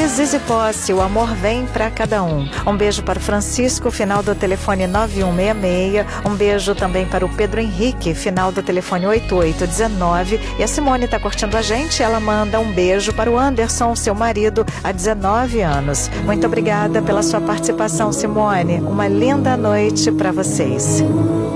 Felizes e Posse, o amor vem pra cada um. Um beijo para o Francisco, final do telefone 9166. Um beijo também para o Pedro Henrique, final do telefone 8819. E a Simone está curtindo a gente, ela manda um beijo para o Anderson, seu marido, há 19 anos. Muito obrigada pela sua participação, Simone. Uma linda noite para vocês.